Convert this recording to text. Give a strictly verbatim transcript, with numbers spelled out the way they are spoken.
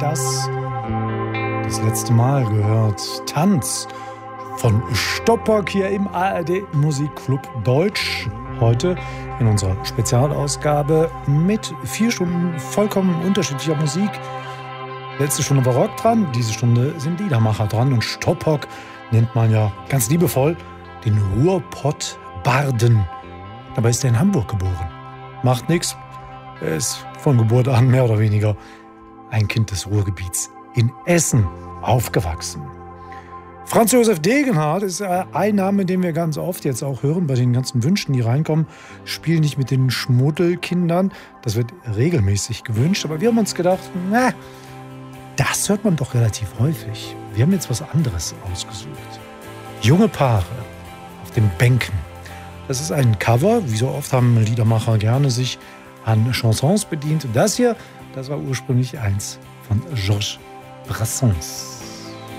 das das letzte Mal gehört. Tanz von Stoppock hier im A R D Musikclub Deutsch. Heute in unserer Spezialausgabe mit vier Stunden vollkommen unterschiedlicher Musik. Letzte Stunde war Rock dran, diese Stunde sind Liedermacher dran. Und Stoppock nennt man ja ganz liebevoll den Ruhrpott-Barden. Dabei ist er in Hamburg geboren. Macht nichts. Er ist von Geburt an mehr oder weniger ein Kind des Ruhrgebiets in Essen aufgewachsen. Franz Josef Degenhardt ist ein Name, den wir ganz oft jetzt auch hören bei den ganzen Wünschen, die reinkommen. Spiel nicht mit den Schmuddelkindern. Das wird regelmäßig gewünscht. Aber wir haben uns gedacht, na, das hört man doch relativ häufig. Wir haben jetzt was anderes ausgesucht. Junge Paare auf den Bänken. Das ist ein Cover. Wie so oft haben Liedermacher gerne sich an Chansons bedient. Das hier, das war ursprünglich eins von Georges Brassens.